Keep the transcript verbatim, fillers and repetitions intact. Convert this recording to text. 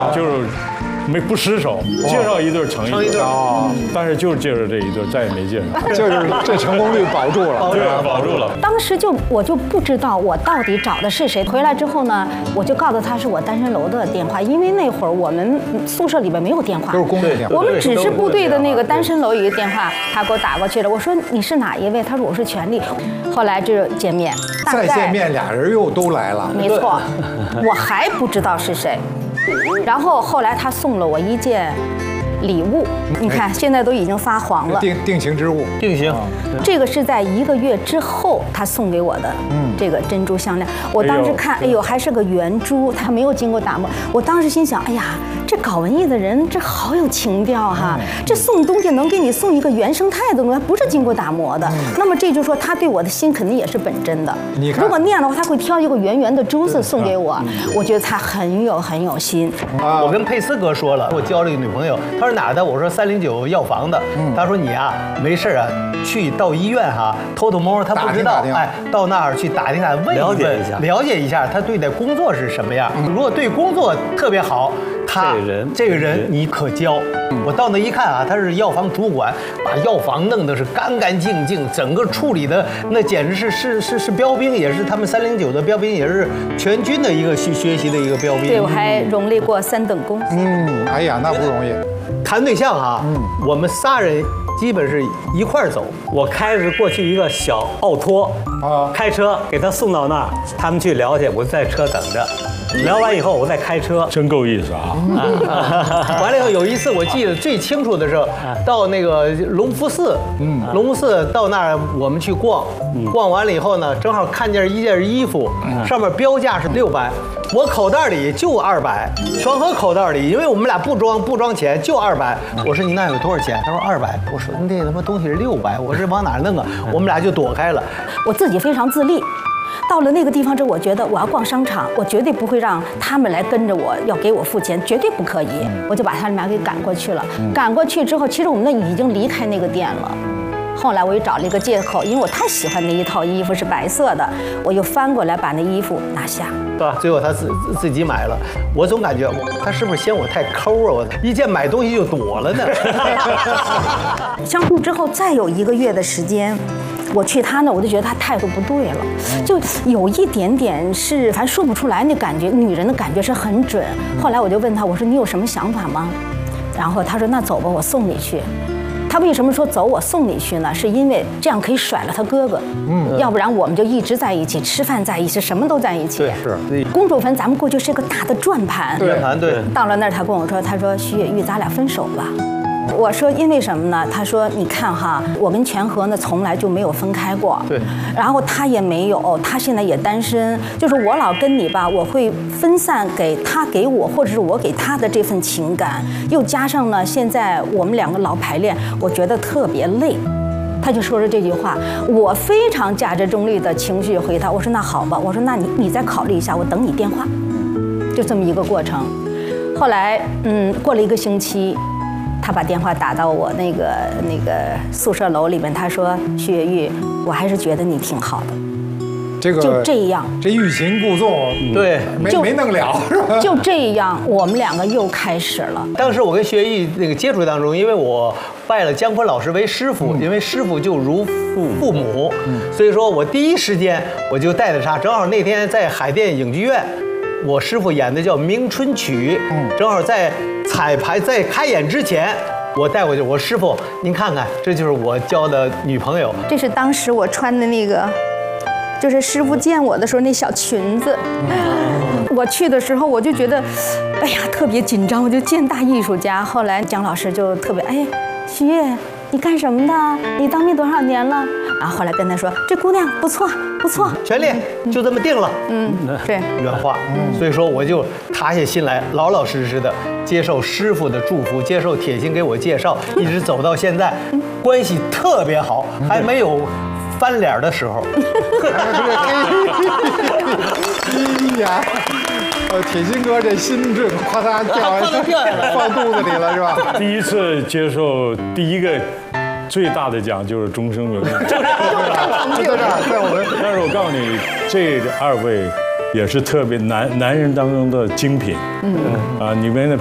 就是没不失手，介绍一对成一对啊，但是就是介绍这一对，再也没介绍， 就是这成功率保住了， 对，保住了。 当时就我就不知道我到底找的是谁。回来之后呢，我就告诉他是我单身楼的电话，因为那会儿我们宿舍里边没有电话， 都是公用电话， 我们只是部队的那个单身楼有一个电话，他给我打过去了。我说你是哪一位？他说我是权力。后来就见面， 再见面俩人又都来了， 没错，我还不知道是谁。然后后来他送了我一件礼物，你看现在都已经发黄了。 定定情之物， 定情。 这个是在一个月之后他送给我的，这个珍珠项链。我当时看，哎呦，还是个圆珠，它没有经过打磨。我当时心想，哎呀，这搞文艺的人这好有情调哈！这送东西能给你送一个原生态的东西，不是经过打磨的。那么这就说他对我的心肯定也是本真的。 你看， 如果那样的话，他会挑一个圆圆的珠子送给我，我觉得他很有很有心。 我跟佩斯哥说了，我交了一个女朋友，他说哪的？我说三零九药房的。他说你啊，没事啊，去到医院哈，偷偷摸摸，他不知道，哎，到那儿去打听打听，问了解一下， 了解一下他对待工作是什么样。如果对工作特别好，他这个人这个人你可交。我到那一看啊，他是药房主管，把药房弄得是干干净净，整个处理的那简直是是是是标兵，也是他们三零九的标兵，也是全军的一个学学习的一个标兵。 对，我还荣立过三等功。 嗯，哎呀，那不容易。 谈对象啊，嗯，我们仨人基本是一块儿走。 我开着过去一个小奥拓啊，开车给他送到那儿，他们去聊去，我在车等着。聊完以后，我再开车， 真够意思啊！ 完了以后，有一次我记得最清楚的时候，到那个隆福寺，嗯，隆福寺到那儿我们去逛，逛完了以后呢，正好看见一件衣服，上面标价是六百，我口袋里就二百，双河口袋里，因为我们俩不装不装钱，就二百。我说你那有多少钱？他说二百。我说那他妈东西是六百，我是往哪弄啊？我们俩就躲开了。 我自己非常自立。到了那个地方之后，我觉得我要逛商场，我绝对不会让他们来跟着我，要给我付钱，绝对不可以。我就把他们俩给赶过去了。赶过去之后，其实我们那已经离开那个店了。后来我又找了一个借口，因为我太喜欢那一套衣服是白色的，我又翻过来把那衣服拿下。 对吧？最后他自自己买了，我总感觉他是不是嫌我太抠啊？我一见买东西就躲了呢。 相处之后再有一个月的时间。我去他那，我就觉得他态度不对了，就有一点点是，反正说不出来那感觉，女人的感觉是很准。后来我就问他，我说你有什么想法吗？然后他说那走吧，我送你去。他为什么说走我送你去呢？是因为这样可以甩了他哥哥，嗯，要不然我们就一直在一起，吃饭在一起，什么都在一起。 对，是。 公主坟咱们过去是个大的转盘， 转盘对。 到了那儿，他跟我说，他说徐雪玉，咱俩分手吧。我说因为什么呢？他说你看哈，我跟全和呢从来就没有分开过， 对。 然后他也没有，他现在也单身，就是我老跟你吧，我会分散给他给我或者是我给他的这份情感，又加上呢，现在我们两个老排练，我觉得特别累。他就说了这句话，我非常价值中立的情绪回他，我说那好吧，我说那你你再考虑一下，我等你电话，就这么一个过程。后来嗯，过了一个星期。他把电话打到我那个那个宿舍楼里面，他说：“徐雪玉，我还是觉得你挺好的。” 这个就这样， 这欲擒故纵， 对， 没没弄了，是吧？ 就这样，我们两个又开始了。 当时我跟徐雪玉那个接触当中，因为我拜了姜昆老师为师傅，因为师傅就如父父母，所以说我第一时间我就带着他，正好那天在海淀影剧院。我师傅演的叫《明春曲》，正好在彩排在开演之前，我带过去。我师傅，您看看，这就是我交的女朋友。 这是当时我穿的那个，就是师傅见我的时候那小裙子。我去的时候我就觉得，哎呀，特别紧张，我就见大艺术家。后来姜老师就特别，哎，徐悦，你干什么的？你当兵多少年了？然后后来跟他说，这姑娘不错，不错， 全力就这么定了。 嗯，对， 原话。所以说我就塌下心来，老老实实的接受师傅的祝福，接受铁心给我介绍，一直走到现在，关系特别好，还没有翻脸的时候。 哎呀，呃，铁心哥这心这夸嚓掉下来，放肚子里了是吧？ 第一次接受第一个最大的奖就是终生荣誉。 就在这儿，在我们。 但是我告诉你，这二位也是特别男男人当中的精品。嗯啊，你们的